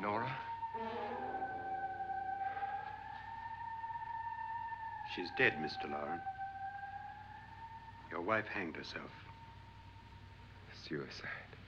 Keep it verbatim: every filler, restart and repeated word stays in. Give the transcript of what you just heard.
Nora? She's dead, Mister Loren. Your wife hanged herself. Suicide.